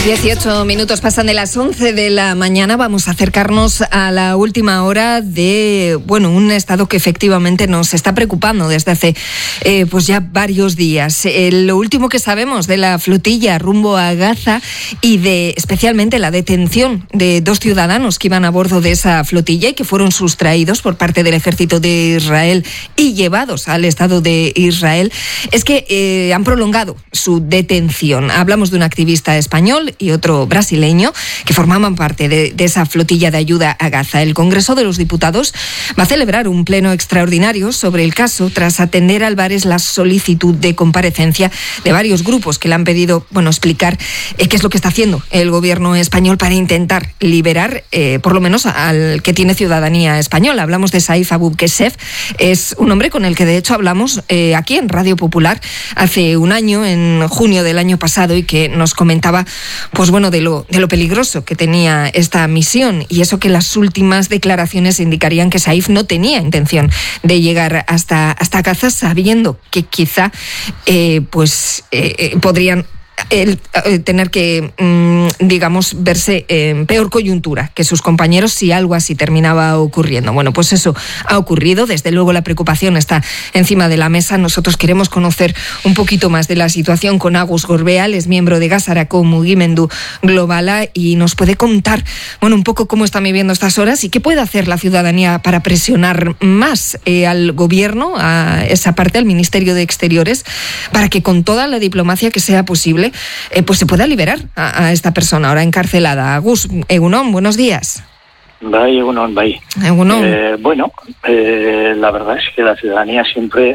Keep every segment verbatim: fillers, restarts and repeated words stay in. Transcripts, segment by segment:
dieciocho minutos pasan de las once de la mañana. Vamos a acercarnos a la última hora de, bueno, un estado que efectivamente nos está preocupando desde hace eh, pues ya varios días. Eh, lo último que sabemos de la flotilla rumbo a Gaza y de especialmente la detención de dos ciudadanos que iban a bordo de esa flotilla y que fueron sustraídos por parte del ejército de Israel y llevados al Estado de Israel, es que eh, han prolongado su detención. Hablamos de un activista español y otro brasileño que formaban parte de, de esa flotilla de ayuda a Gaza. El Congreso de los Diputados va a celebrar un pleno extraordinario sobre el caso tras atender a Álvarez la solicitud de comparecencia de varios grupos que le han pedido, bueno, explicar eh, qué es lo que está haciendo el gobierno español para intentar liberar eh, por lo menos al que tiene ciudadanía española. Hablamos de Saif Abu Keshef, es un hombre con el que de hecho hablamos eh, aquí en Radio Popular hace un año, en junio del año pasado, y que nos comentaba pues bueno, de lo, de lo peligroso que tenía esta misión, y eso que las últimas declaraciones indicarían que Saif no tenía intención de llegar hasta, hasta Gaza, sabiendo que quizá eh, pues eh, eh, podrían el, eh, tener que, mmm, digamos, verse en peor coyuntura que sus compañeros si algo así terminaba ocurriendo. Bueno, pues eso ha ocurrido. Desde luego la preocupación está encima de la mesa. Nosotros queremos conocer un poquito más de la situación con Agus Gorbeal, es miembro de Gazarako Mugimendu Globala, y nos puede contar, bueno, un poco cómo están viviendo estas horas y qué puede hacer la ciudadanía para presionar más eh, al gobierno, a esa parte, al Ministerio de Exteriores, para que con toda la diplomacia que sea posible Eh, pues se pueda liberar a, a esta persona ahora encarcelada. Agus, Egunon, buenos días. Bye, Egunon, bye. Egunon. Eh, bueno, eh, la verdad es que la ciudadanía siempre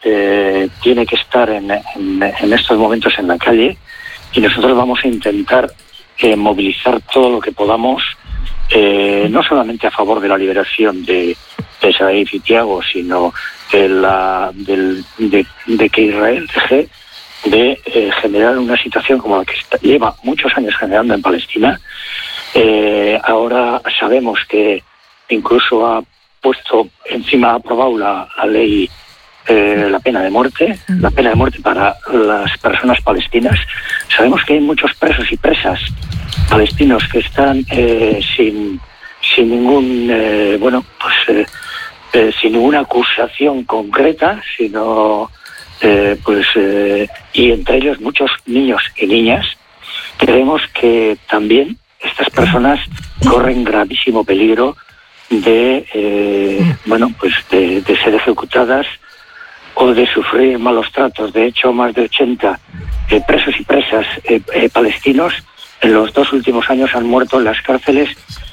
eh, tiene que estar en, en, en estos momentos en la calle, y nosotros vamos a intentar eh, movilizar todo lo que podamos, eh, no solamente a favor de la liberación de, de Saif y Thiago, sino de, la, del, de, de que Israel deje de eh, generar una situación como la que está, lleva muchos años generando en Palestina. Eh, ahora sabemos que incluso ha puesto encima, ha aprobado la, la ley, eh, la pena de muerte, la pena de muerte para las personas palestinas. Sabemos que hay muchos presos y presas palestinos que están eh, sin, sin ningún, eh, bueno, pues eh, eh, sin ninguna acusación concreta, sino Eh, pues eh, y entre ellos muchos niños y niñas. Creemos que también estas personas corren gravísimo peligro de eh, bueno pues de, de ser ejecutadas o de sufrir malos tratos. De hecho, más de ochenta eh, presos y presas eh, eh, palestinos en los dos últimos años han muerto en las cárceles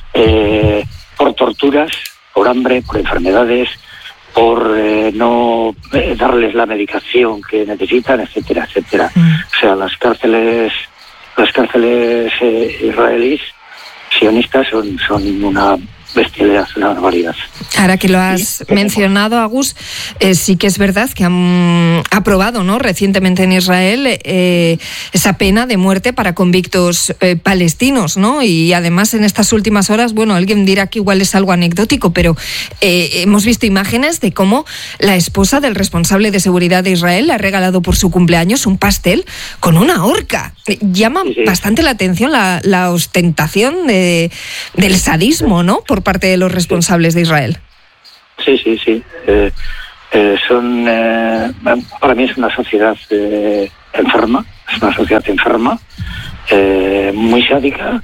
eh, por torturas, por hambre, por enfermedades, por eh, no eh, darles la medicación que necesitan, etcétera, etcétera. Mm. O sea, las cárceles, las cárceles eh, israelíes, sionistas, son, son una bestialidad, una barbaridad. Ahora que lo has sí, mencionado, Agus, eh, sí que es verdad que han aprobado, ¿no?, recientemente en Israel eh, esa pena de muerte para convictos eh, palestinos, ¿no? Y además en estas últimas horas, bueno, alguien dirá que igual es algo anecdótico, pero eh, hemos visto imágenes de cómo la esposa del responsable de seguridad de Israel le ha regalado por su cumpleaños un pastel con una horca. Llama sí, sí. bastante la atención la, la ostentación de, del sadismo, ¿no?, por parte de los responsables de Israel. Sí, sí, sí. Eh, eh, son, eh, para mí es una sociedad eh, enferma, es una sociedad enferma, eh, muy sádica,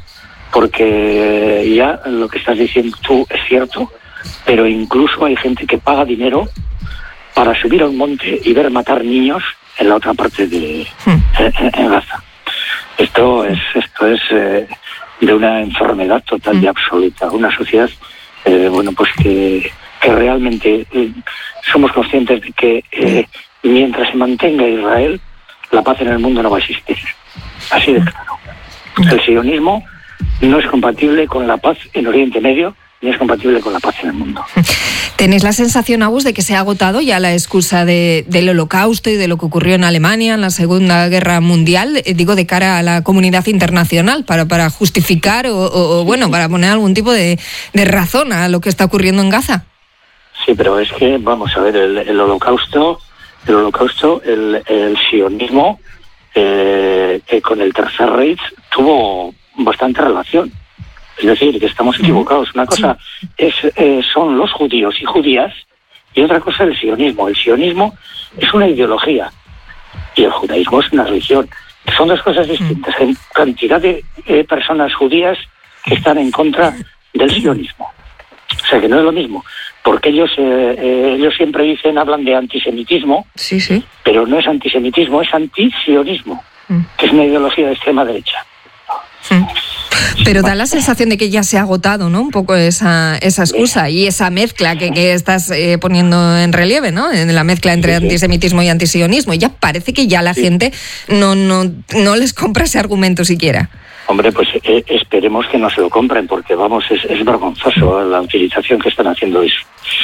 porque ya lo que estás diciendo tú es cierto, pero incluso hay gente que paga dinero para subir a un monte y ver matar niños en la otra parte de hmm. en, en Gaza. Esto es, esto es eh, de una enfermedad total y absoluta. Una sociedad, eh, bueno, pues que, que realmente eh, somos conscientes de que eh, mientras se mantenga Israel, la paz en el mundo no va a existir. Así de claro. El sionismo no es compatible con la paz en Oriente Medio, ni es compatible con la paz en el mundo. ¿Tenéis la sensación, Agus, de que se ha agotado ya la excusa de, del Holocausto y de lo que ocurrió en Alemania en la Segunda Guerra Mundial, eh, digo, de cara a la comunidad internacional, para, para justificar o, o, o, bueno, para poner algún tipo de, de razón a lo que está ocurriendo en Gaza? Sí, pero es que, vamos a ver, el, el Holocausto, el Holocausto, el, el sionismo, eh, eh, con el Tercer Reich tuvo bastante relación. Es decir, que estamos equivocados. Una cosa es eh, son los judíos y judías, y otra cosa el sionismo. El sionismo es una ideología y el judaísmo es una religión. Son dos cosas distintas. Hay cantidad de eh, personas judías que están en contra del sionismo. O sea, que no es lo mismo. Porque ellos eh, eh, ellos siempre dicen, hablan de antisemitismo, sí, sí. pero no es antisemitismo, es antisionismo, mm. que es una ideología de extrema derecha. Mm. Pero da la sensación de que ya se ha agotado, ¿no? Un poco esa, esa excusa y esa mezcla que, que estás eh, poniendo en relieve, ¿no? En la mezcla entre sí, sí. antisemitismo y antisionismo. Ya parece que ya la sí. gente no, no, no les compra ese argumento siquiera. Hombre, pues eh, esperemos que no se lo compren, porque vamos, es, es vergonzoso la utilización que están haciendo eso.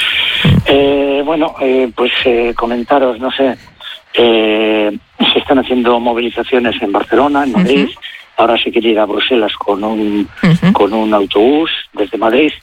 Eh, bueno, eh, pues eh, comentaros, no sé, eh, se están haciendo movilizaciones en Barcelona, en Madrid. Uh-huh. Ahora se quiere ir a Bruselas con un uh-huh. con un autobús desde Madrid,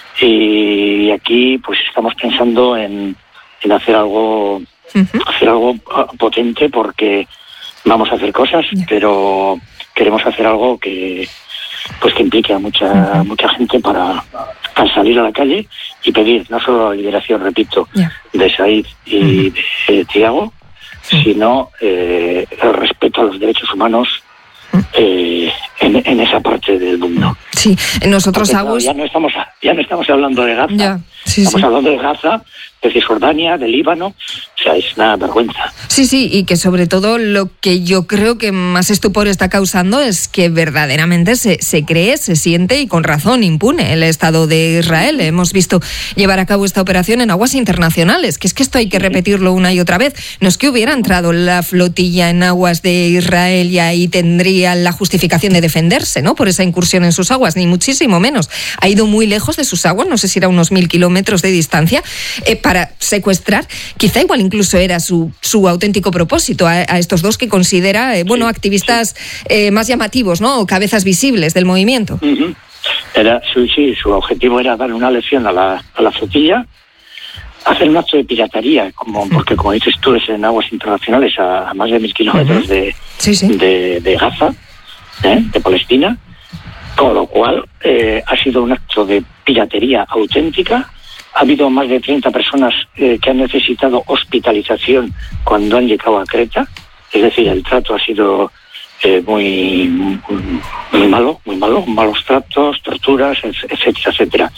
y aquí pues estamos pensando en, en hacer algo uh-huh. hacer algo potente, porque vamos a hacer cosas, yeah. pero queremos hacer algo que pues que implique a mucha uh-huh. mucha gente para, para salir a la calle y pedir no solo la liberación, repito, yeah. de Said y uh-huh. de Thiago, uh-huh. sino eh, el respeto a los derechos humanos Eh, en, en esa parte del mundo. Sí, nosotros Porque, Agus... claro, ya no estamos ya no estamos hablando de Gaza, ya, sí, estamos sí. hablando de Gaza, de Cisjordania, de Líbano, o sea, es una vergüenza. Sí, sí, y que sobre todo lo que yo creo que más estupor está causando es que verdaderamente se, se cree, se siente y con razón impune el Estado de Israel. Hemos visto llevar a cabo esta operación en aguas internacionales, que es que esto hay que repetirlo una y otra vez. No es que hubiera entrado la flotilla en aguas de Israel y ahí tendría la justificación de defenderse, ¿no?, por esa incursión en sus aguas, ni muchísimo menos. Ha ido muy lejos de sus aguas, no sé si era unos mil kilómetros de distancia, eh, para secuestrar, quizá igual incluso era su, su auténtico propósito a, a estos dos que considera, eh, bueno, sí, activistas sí. Eh, más llamativos, ¿no?, o cabezas visibles del movimiento. Uh-huh. Era, sí, sí, su objetivo era dar una lección a la, a la flotilla, hacer un acto de piratería, como, porque como dices tú, es en aguas internacionales a, a más de mil kilómetros uh-huh. de, sí, sí. de, de Gaza, ¿eh? de Palestina, con lo cual eh, ha sido un acto de piratería auténtica. Ha habido más de treinta personas eh, que han necesitado hospitalización cuando han llegado a Creta, es decir, el trato ha sido eh, muy, muy, muy malo, muy malo, malos tratos, torturas, etcétera, etcétera.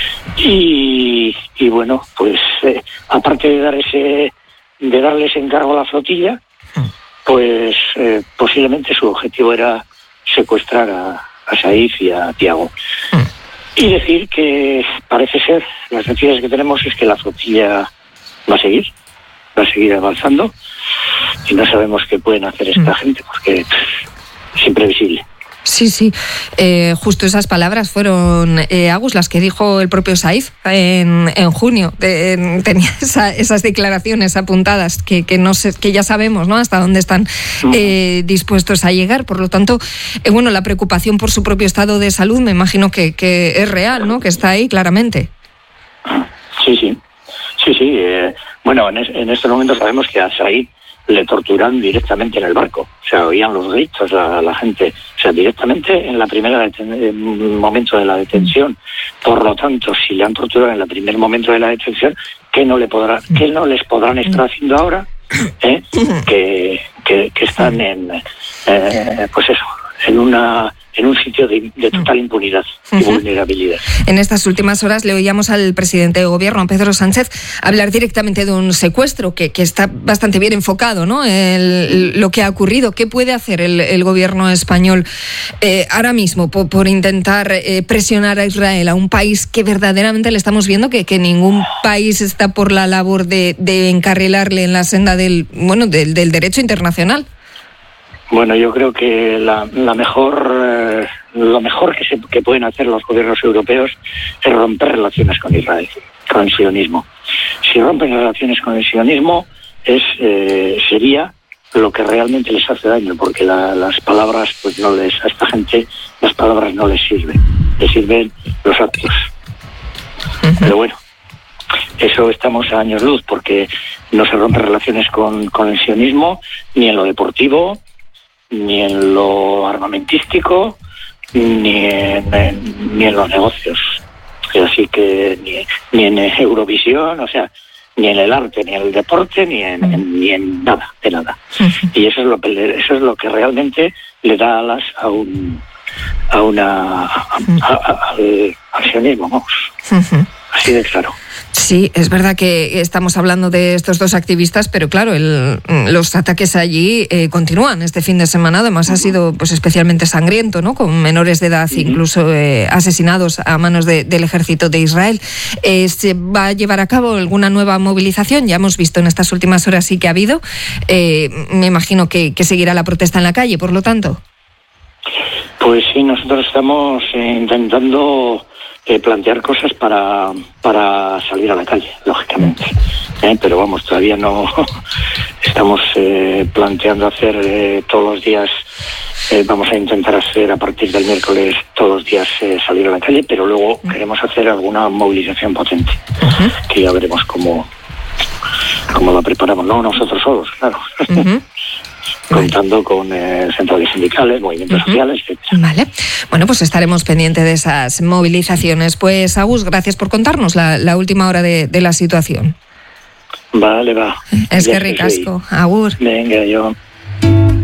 Y, y bueno, pues eh, aparte de dar ese, de darle ese encargo a la flotilla, pues eh, posiblemente su objetivo era secuestrar a, a Said y a Thiago. Y decir que parece ser, las noticias que tenemos es que la flotilla va a seguir, va a seguir avanzando, y no sabemos qué pueden hacer esta gente, porque es imprevisible. Sí, sí. Eh, justo esas palabras fueron, eh, Agus, las que dijo el propio Saif en, en junio. Eh, tenía esa, esas declaraciones apuntadas que, que, no sé, que ya sabemos, ¿no?, hasta dónde están eh, dispuestos a llegar. Por lo tanto, eh, bueno, la preocupación por su propio estado de salud me imagino que, que es real, ¿no?, que está ahí claramente. Sí, sí. Sí, sí. Eh, bueno, en, es, en estos momentos sabemos que a Said le torturan directamente en el barco, o sea, oían los gritos a la gente, o sea, directamente en la primera deten- momento de la detención. Por lo tanto, si le han torturado en el primer momento de la detención, ¿qué no le podrá, qué no les podrán estar haciendo ahora? ¿Eh? Que, que, que están en, eh, pues eso, en una en un sitio de, de total impunidad y uh-huh. vulnerabilidad. En estas últimas horas le oíamos al presidente de gobierno, Pedro Sánchez, hablar directamente de un secuestro que, que está bastante bien enfocado, ¿no?, el, lo que ha ocurrido. ¿Qué puede hacer el, el gobierno español eh, ahora mismo por, por intentar eh, presionar a Israel, a un país que verdaderamente le estamos viendo que, que ningún país está por la labor de, de encarrilarle en la senda del, bueno, del, del derecho internacional? Bueno, yo creo que la, la mejor, eh, lo mejor que, se, que pueden hacer los gobiernos europeos es romper relaciones con Israel, con el sionismo. Si rompen relaciones con el sionismo, es eh, sería lo que realmente les hace daño, porque la, las palabras, pues no les, a esta gente las palabras no les sirven, les sirven los actos. Uh-huh. Pero bueno, eso estamos a años luz, porque no se rompen relaciones con, con el sionismo, ni en lo deportivo, ni en lo armamentístico, ni en, en, ni en los negocios. Así que ni, ni en Eurovisión, o sea, ni en el arte, ni en el deporte, ni en, en, ni en nada, de nada. Y eso es lo que eso es lo que realmente le da alas a un a una a, a, al, al sionismo, vamos. Así de claro. Sí, es verdad que estamos hablando de estos dos activistas, pero claro, el, los ataques allí eh, continúan este fin de semana. Además, uh-huh. ha sido pues especialmente sangriento, ¿no? Con menores de edad, uh-huh. incluso eh, asesinados a manos de, del ejército de Israel. Eh, ¿Se va a llevar a cabo alguna nueva movilización? Ya hemos visto en estas últimas horas sí que ha habido. Eh, me imagino que, que seguirá la protesta en la calle, por lo tanto. Pues sí, nosotros estamos eh, intentando Eh, plantear cosas para para salir a la calle, lógicamente. ¿Eh? Pero vamos, todavía no estamos eh, planteando hacer eh, todos los días, eh, vamos a intentar hacer a partir del miércoles todos los días eh, salir a la calle, pero luego uh-huh. queremos hacer alguna movilización potente, uh-huh. que ya veremos cómo, cómo la preparamos. No nosotros solos, claro. Uh-huh. Contando con eh, centrales sindicales, movimientos uh-huh. sociales, etcétera. Vale. Bueno, pues estaremos pendientes de esas movilizaciones. Pues, Agus, gracias por contarnos la, la última hora de, de la situación. Vale, va. Es que ricasco. Agur. Venga, yo...